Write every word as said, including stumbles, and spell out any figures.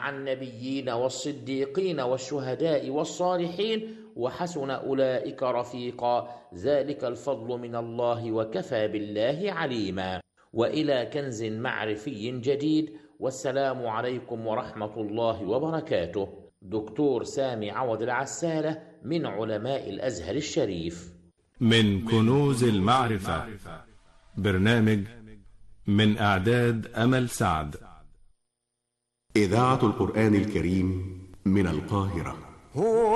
مع النبيين والصديقين والشهداء والصالحين وحسن أولئك رفيقا، ذلك الفضل من الله وكفى بالله عليما. وإلى كنز معرفي جديد، والسلام عليكم ورحمة الله وبركاته. دكتور سامي عوض العسالة من علماء الأزهر الشريف. من كنوز المعرفة، برنامج من إعداد أمل سعد. إذاعة القرآن الكريم من القاهرة.